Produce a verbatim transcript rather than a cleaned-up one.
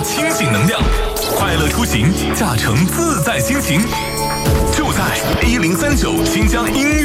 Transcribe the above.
清醒能量，快乐出行，驾乘自在心情。就在一零三九新疆音